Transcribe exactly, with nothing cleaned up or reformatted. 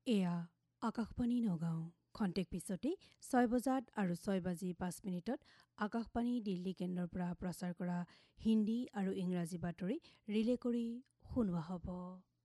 এয়া আকাশবাণী নগাঁও খন্তেক পিছতে ছয় বজাত আৰু ছয় বাজি পাঁচ মিনিটত আকাশবাণী দিল্লী কেন্দ্ৰৰ পৰা প্ৰচাৰ কৰা হিন্দী আৰু ইংৰাজী বাতৰি ৰিলে কৰি শুনোৱা হ'ব।